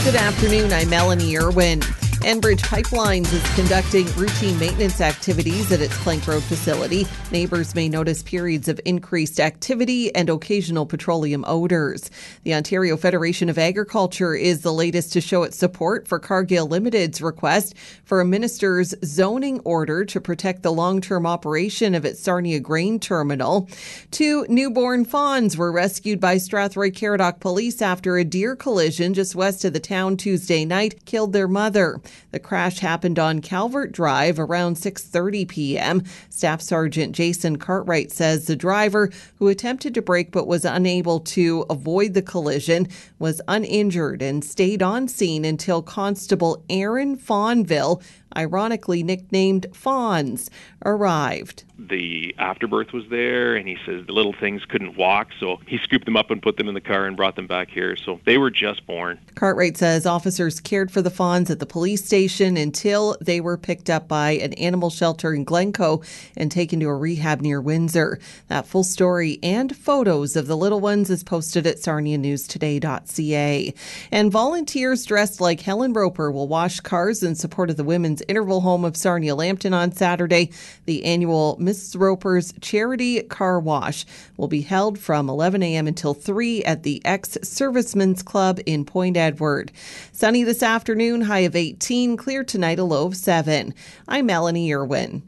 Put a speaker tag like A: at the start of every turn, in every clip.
A: Good afternoon, I'm Melanie Irwin. Enbridge Pipelines is conducting routine maintenance activities at its Plank Road facility. Neighbours may notice periods of increased activity and occasional petroleum odours. The Ontario Federation of Agriculture is the latest to show its support for Cargill Limited's request for a minister's zoning order to protect the long-term operation of its Sarnia grain terminal. 2 newborn fawns were rescued by Strathroy Caradoc police after a deer collision just west of the town Tuesday night killed their mother. The crash happened on Calvert Drive around 6:30 p.m. Staff Sergeant Jason Cartwright says the driver, who attempted to brake but was unable to avoid the collision, was uninjured and stayed on scene until Constable Aaron Fawnville, ironically nicknamed Fawns, arrived.
B: The afterbirth was there, and he says the little things couldn't walk, so he scooped them up and put them in the car and brought them back here. So they were just born.
A: Cartwright says officers cared for the fawns at the police station until they were picked up by an animal shelter in Glencoe and taken to a rehab near Windsor. That full story and photos of the little ones is posted at sarnianewstoday.ca. And volunteers dressed like Helen Roper will wash cars in support of the Women's Interval Home of Sarnia Lambton on Saturday. The annual Mrs. Roper's Charity Car Wash will be held from 11 a.m. until 3 at the Ex-Servicemen's Club in Point Edward. Sunny this afternoon, high of 18, clear tonight, a low of 7. I'm Melanie Irwin.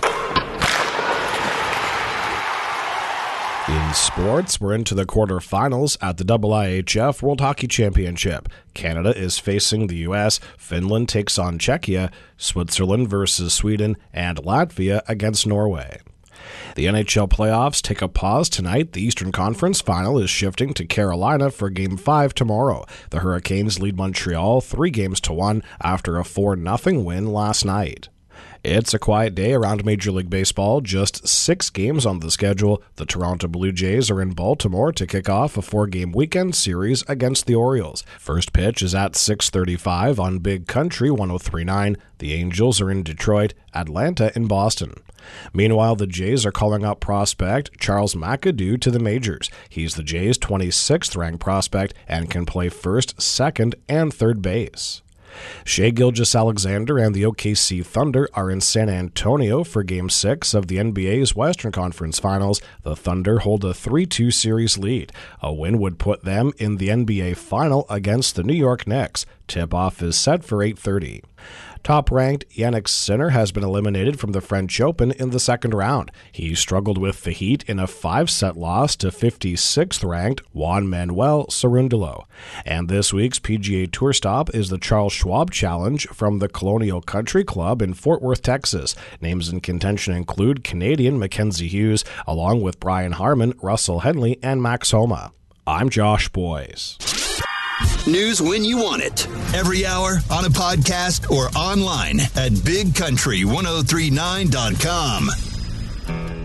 C: In sports, we're into the quarterfinals at the IIHF World Hockey Championship. Canada is facing the U.S., Finland takes on Czechia, Switzerland versus Sweden, and Latvia against Norway. The NHL playoffs take a pause tonight. The Eastern Conference final is shifting to Carolina for Game 5 tomorrow. The Hurricanes lead Montreal 3-1 after a 4-0 win last night. It's a quiet day around Major League Baseball. Just 6 games on the schedule. The Toronto Blue Jays are in Baltimore to kick off a 4-game weekend series against the Orioles. First pitch is at 6:35 on Big Country 103.9. The Angels are in Detroit, Atlanta in Boston. Meanwhile, the Jays are calling up prospect Charles McAdoo to the majors. He's the Jays' 26th-ranked prospect and can play first, second, and third base. Shai Gilgeous-Alexander and the OKC Thunder are in San Antonio for Game 6 of the NBA's Western Conference Finals. The Thunder hold a 3-2 series lead. A win would put them in the NBA Final against the New York Knicks. Tip-off is set for 8:30. Top-ranked Jannik Sinner has been eliminated from the French Open in the second round. He struggled with the heat in a 5-set loss to 56th-ranked Juan Manuel Cerundolo. And this week's PGA Tour stop is the Charles Schwab Challenge from the Colonial Country Club in Fort Worth, Texas. Names in contention include Canadian Mackenzie Hughes, along with Brian Harman, Russell Henley, and Max Homa. I'm Josh Boyes.
D: News when you want it. Every hour, on a podcast, or online at bigcountry1039.com.